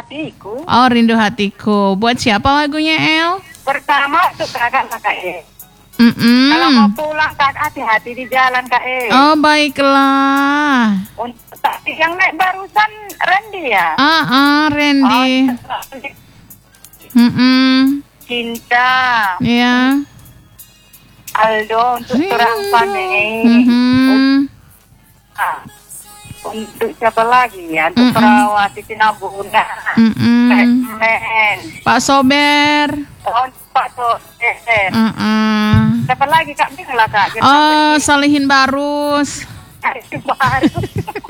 hatiku. Oh, rindu hatiku. Buat siapa lagunya, El? Pertama untuk kakak E. Kalau mau pulang kakak hati-hati di jalan Kak E. Oh, baiklah. Untuk yang naik barusan Randy ya? Randy. Cinta. Iya. Aldo untuk terangkan untuk siapa lagi ya? Untuk perawat Siti Nabuna. Pak Sober. Pak Sober. Siapa lagi Kak? Bilang Kak. Salihin Barus. Barus.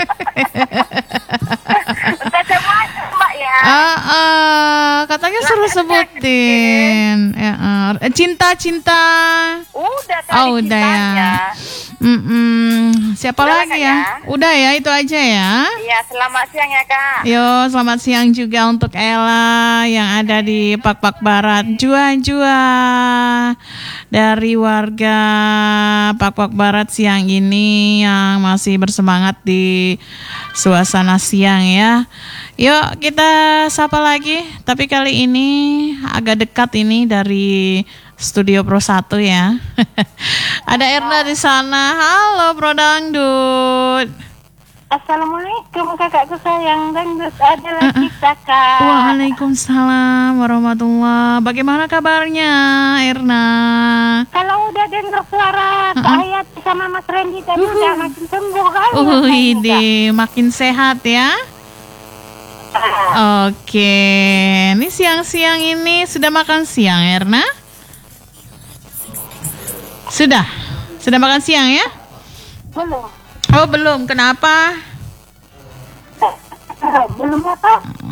Udah semuanya Mbak ya. Katanya suruh sebutin. Cinta. Udah tadi udah ya. Siapa udah lagi ya? Udah ya, itu aja ya. Iya, selamat siang ya Kak. Yo, selamat siang juga untuk Ella yang ada di Pak Barat. Jua dari warga Pak Barat siang ini yang masih bersemangat di suasana siang ya. Yuk kita sapa lagi, tapi kali ini agak dekat ini dari Studio Pro 1 ya. Ada Erna di sana. Halo Pro Dangdut. Assalamualaikum kakakku sayang dangdut. Ada lagi kakak. Waalaikumsalam warahmatullah. Bagaimana kabarnya Erna? Kalau udah dengar suara Kak Hayat sama Mas Randy tadi udah makin sembuh kan? Makin sehat ya. Oke, ini siang-siang ini sudah makan siang Erna? Sudah makan siang ya? Belum. Oh belum, kenapa? Belum apa?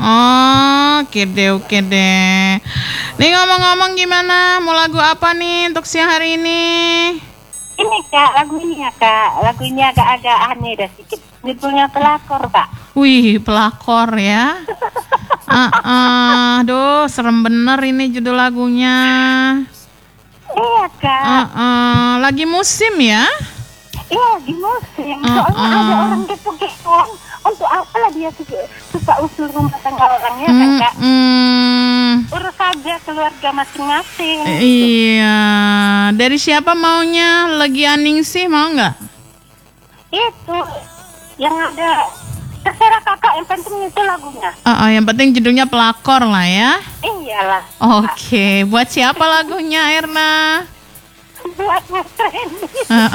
Oke deh. Nih ngomong-ngomong gimana? Mau lagu apa nih untuk siang hari ini? Ini Kak, lagu ini ya Kak. Lagu ini agak aneh dah sedikit. Judulnya Pelakor Kak. Wih, pelakor ya. Aduh, serem bener ini judul lagunya. Iya Kak. Lagi musim ya? Iya, di musim. Soalnya ada orang gitu-gituan. Untuk apalah dia suka usul rumah tangga orangnya kan Kak? Urus saja keluarga masing-masing. Iya. Dari siapa maunya? Lagi Aningsih mau nggak? Itu yang ada. Terserah kakak, yang penting itu lagunya. Yang penting judulnya Pelakor lah ya. Iyalah. Oke, buat siapa lagunya Erna? Buat Mas Randy.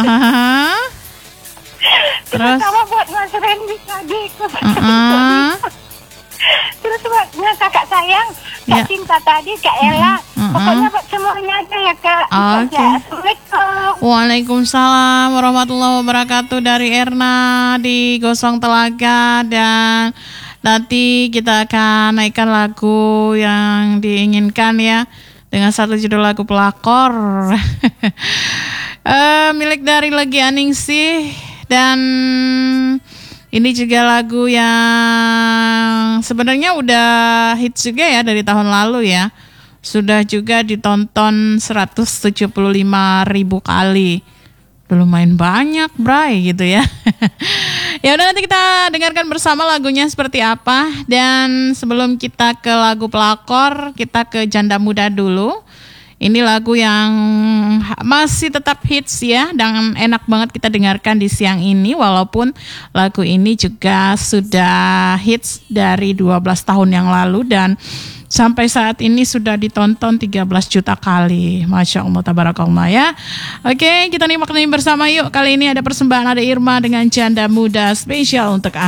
Terus sama buat Mas Randy tadi. Terus buatnya kakak sayang, Kak Cinta tadi, Kak Ella. Pokoknya buat semuanya aja ya Kak. Oke. Assalamualaikum. Waalaikumsalam warahmatullahi wabarakatuh dari Erna di Gosong Telaga. Dan nanti kita akan naikkan lagu yang diinginkan ya, dengan satu judul lagu Pelakor. Milik dari Legi Aningsih. Dan ini juga lagu yang sebenarnya udah hits juga ya dari tahun lalu ya. Sudah juga ditonton 175.000 kali. Lumayan banyak, Bray gitu ya. Ya udah, nanti kita dengarkan bersama lagunya seperti apa. Dan sebelum kita ke lagu Pelakor, kita ke Janda Muda dulu. Ini lagu yang masih tetap hits ya, dan enak banget kita dengarkan di siang ini, walaupun lagu ini juga sudah hits dari 12 tahun yang lalu dan sampai saat ini sudah ditonton 13 juta kali. Masya Allah, tabarakallah ya. Oke, kita nikmati bersama yuk. Kali ini ada persembahan, ada Irma dengan Janda Muda spesial untuk